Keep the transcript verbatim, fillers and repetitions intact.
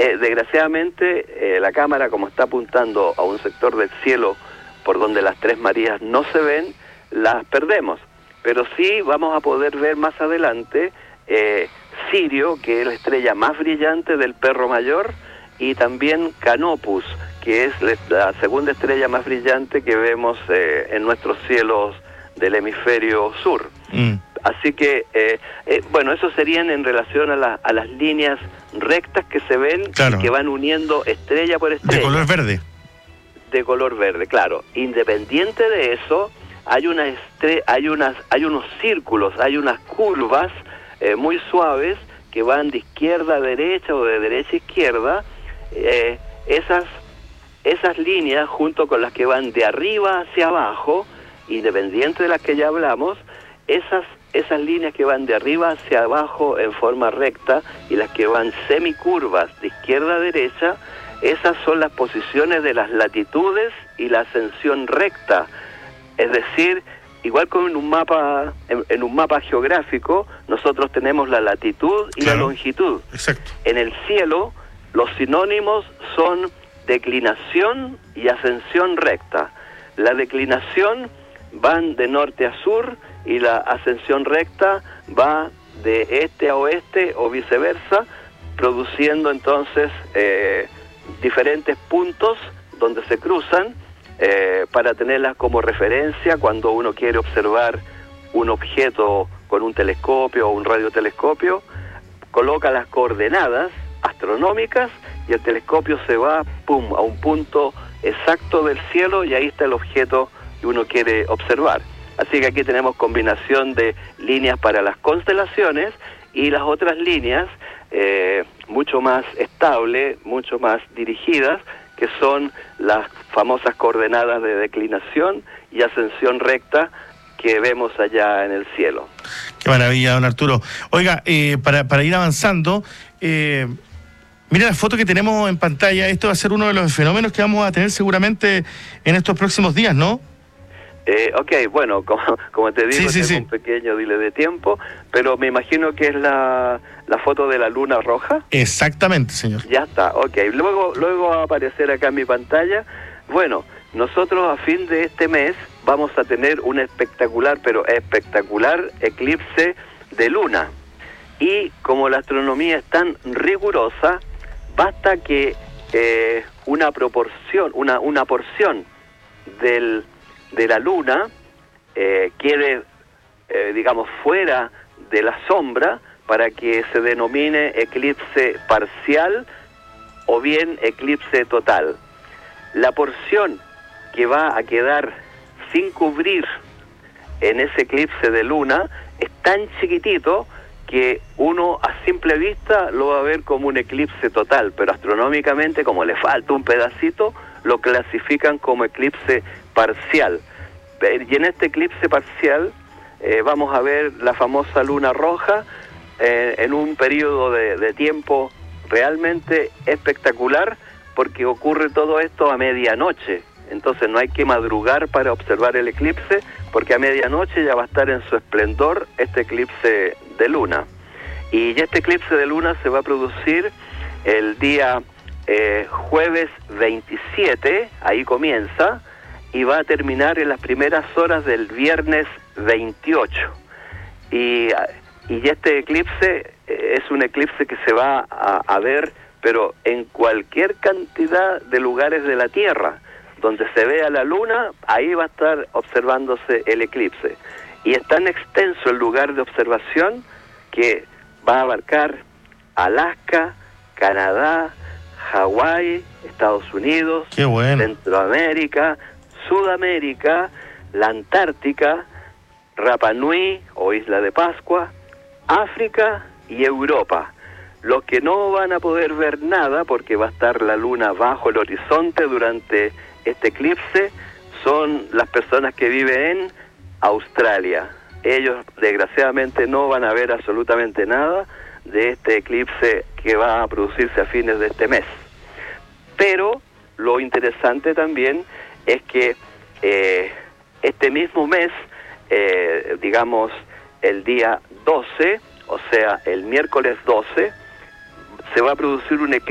eh, desgraciadamente eh, la cámara, como está apuntando a un sector del cielo por donde las Tres Marías no se ven, las perdemos. Pero sí vamos a poder ver más adelante eh, Sirio, que es la estrella más brillante del Perro Mayor, y también Canopus, que es la segunda estrella más brillante que vemos eh, en nuestros cielos del hemisferio sur. Mm. Así que, eh, eh, bueno, eso serían en relación a, la, a las líneas rectas que se ven, claro, y que van uniendo estrella por estrella. De color verde. De color verde, claro. Independiente de eso, hay, una estre hay, unas, hay unos círculos, hay unas curvas eh, muy suaves que van de izquierda a derecha o de derecha a izquierda. Eh, esas, esas líneas, junto con las que van de arriba hacia abajo, independiente de las que ya hablamos, esas esas líneas que van de arriba hacia abajo en forma recta y las que van semicurvas de izquierda a derecha, esas son las posiciones de las latitudes y la ascensión recta. Es decir, igual como en un mapa en, en un mapa geográfico, nosotros tenemos la latitud y claro, la longitud. Exacto. En el cielo, los sinónimos son declinación y ascensión recta. La declinación van de norte a sur y la ascensión recta va de este a oeste o viceversa, produciendo entonces eh, diferentes puntos donde se cruzan eh, para tenerlas como referencia cuando uno quiere observar un objeto con un telescopio o un radiotelescopio. Coloca las coordenadas astronómicas y el telescopio se va pum, a un punto exacto del cielo y ahí está el objeto que uno quiere observar. Así que aquí tenemos combinación de líneas para las constelaciones y las otras líneas eh, mucho más estables, mucho más dirigidas, que son las famosas coordenadas de declinación y ascensión recta que vemos allá en el cielo. Qué maravilla, don Arturo. Oiga, eh, para, para ir avanzando, eh, mira la foto que tenemos en pantalla. Esto va a ser uno de los fenómenos que vamos a tener seguramente en estos próximos días, ¿no? Eh, ok, bueno, como, como te digo, sí, sí, tengo sí. un pequeño delay de tiempo, pero me imagino que es la, la foto de la luna roja. Exactamente, señor. Ya está, ok. Luego, luego va a aparecer acá en mi pantalla. Bueno, nosotros a fin de este mes vamos a tener un espectacular, pero espectacular eclipse de luna. Y como la astronomía es tan rigurosa, basta que eh, una proporción, una, una porción del... de la luna eh, quede, eh, digamos, fuera de la sombra para que se denomine eclipse parcial o bien eclipse total. La porción que va a quedar sin cubrir en ese eclipse de luna es tan chiquitito que uno a simple vista lo va a ver como un eclipse total, pero astronómicamente, como le falta un pedacito, lo clasifican como eclipse parcial. Y en este eclipse parcial eh, vamos a ver la famosa luna roja eh, en un periodo de, de tiempo realmente espectacular, porque ocurre todo esto a medianoche. Entonces no hay que madrugar para observar el eclipse, porque a medianoche ya va a estar en su esplendor este eclipse de luna. Y este eclipse de luna se va a producir el día eh, jueves veintisiete, ahí comienza, y va a terminar en las primeras horas del viernes veintiocho. Y, y este eclipse es un eclipse que se va a, a ver, pero en cualquier cantidad de lugares de la Tierra. Donde se vea la luna, ahí va a estar observándose el eclipse. Y es tan extenso el lugar de observación que va a abarcar Alaska, Canadá, Hawái, Estados Unidos, Qué bueno. Centroamérica, Sudamérica, la Antártica, Rapa Nui o Isla de Pascua, África y Europa. Los que no van a poder ver nada porque va a estar la luna bajo el horizonte durante este eclipse son las personas que viven en Australia. Ellos desgraciadamente no van a ver absolutamente nada de este eclipse que va a producirse a fines de este mes. Pero lo interesante también es que eh, este mismo mes, eh, digamos el día doce, o sea el miércoles doce, se va a producir un eclipse